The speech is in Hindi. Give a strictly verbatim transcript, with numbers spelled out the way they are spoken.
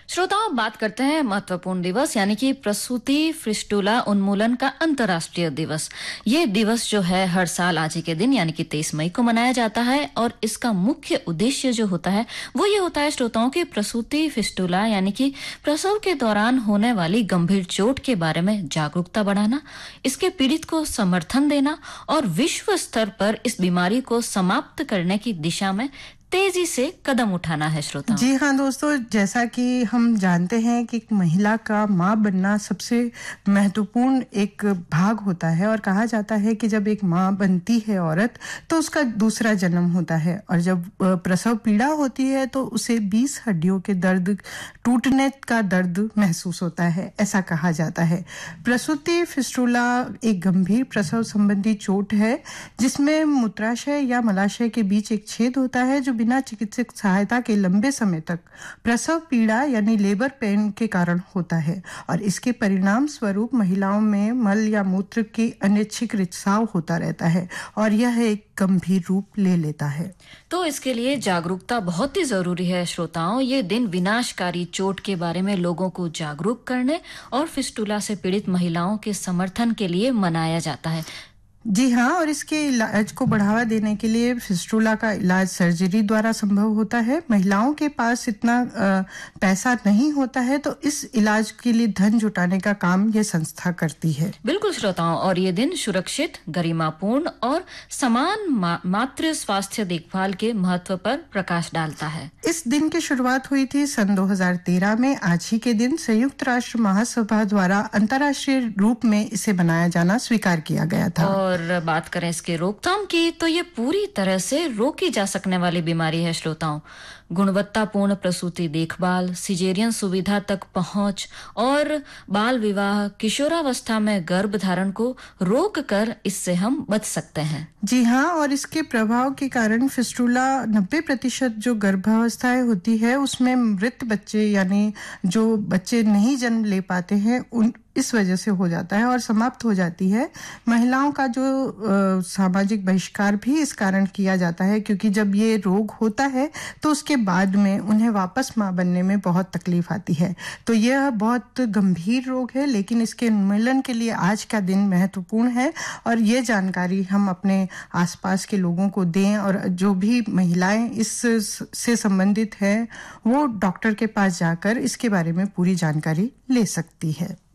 श्रोताओं, बात करते हैं महत्वपूर्ण दिवस यानी कि प्रसूति फिस्टुला उन्मूलन का अंतर्राष्ट्रीय दिवस। ये दिवस जो है हर साल आज ही के दिन यानी कि तेईस मई को मनाया जाता है और इसका मुख्य उद्देश्य जो होता है वो ये होता है श्रोताओं की प्रसूति फिस्टुला यानी कि प्रसव के दौरान होने वाली गंभीर चोट के बारे में जागरूकता बढ़ाना, इसके पीड़ित को समर्थन देना और विश्व स्तर पर इस बीमारी को समाप्त करने की दिशा में तेजी से कदम उठाना है। श्रोता जी हाँ दोस्तों, जैसा कि हम जानते हैं कि एक महिला का माँ बनना सबसे महत्वपूर्ण एक भाग होता है और कहा जाता है कि जब एक माँ बनती है औरत तो उसका दूसरा जन्म होता है और जब प्रसव पीड़ा होती है तो उसे बीस हड्डियों के दर्द टूटने का दर्द महसूस होता है, ऐसा कहा जाता है। प्रसूति फिस्टुला एक गंभीर प्रसव संबंधी चोट है जिसमें मूत्राशय या मलाशय के बीच एक छेद होता है जो बिना चिकित्सक सहायता के लंबे समय तक प्रसव पीड़ा यानी लेबर पेन के कारण होता है और इसके परिणाम स्वरूप महिलाओं में मल या मूत्र की अनैच्छिक रिसाव होता रहता है और यह एक गंभीर रूप ले लेता है। तो इसके लिए जागरूकता बहुत ही जरूरी है। श्रोताओं, ये दिन विनाशकारी चोट के बारे में लोगों को जागरूक करने और फिस्टुला से पीड़ित महिलाओं के समर्थन के लिए मनाया जाता है। जी हाँ, और इसके इलाज को बढ़ावा देने के लिए फिस्टुला का इलाज सर्जरी द्वारा संभव होता है। महिलाओं के पास इतना आ, पैसा नहीं होता है तो इस इलाज के लिए धन जुटाने का काम ये संस्था करती है। बिल्कुल श्रोताओं, और ये दिन सुरक्षित, गरिमापूर्ण और समान मा, मातृ स्वास्थ्य देखभाल के महत्व पर प्रकाश डालता है। इस दिन की शुरुआत हुई थी सन दो हज़ार तेरह में। आज ही के दिन संयुक्त राष्ट्र महासभा द्वारा अंतर्राष्ट्रीय रूप में इसे बनाया जाना स्वीकार किया गया था। और बात करें इसके रोकथाम की तो ये पूरी तरह से रोकी जा सकने वाली बीमारी है। श्रोताओं, गुणवत्तापूर्ण प्रसूति देखभाल, सिजेरियन सुविधा तक पहुंच और बाल विवाह, किशोरावस्था में गर्भ धारण को रोक कर इससे हम बच सकते हैं। जी हाँ, और इसके प्रभाव के कारण फिस्टुला नब्बे प्रतिशत जो गर्भावस्थाएं होती है उसमें मृत बच्चे यानी जो बच्चे नहीं जन्म ले पाते हैं उन इस वजह से हो जाता है और समाप्त हो जाती है। महिलाओं का जो आ, सामाजिक बहिष्कार भी इस कारण किया जाता है क्योंकि जब ये रोग होता है तो उसके बाद में उन्हें वापस मां बनने में बहुत तकलीफ आती है। तो यह बहुत गंभीर रोग है लेकिन इसके उन्मूलन के लिए आज का दिन महत्वपूर्ण है और ये जानकारी हम अपने आसपास के लोगों को दें और जो भी महिलाएं इस से संबंधित हैं वो डॉक्टर के पास जाकर इसके बारे में पूरी जानकारी ले सकती है।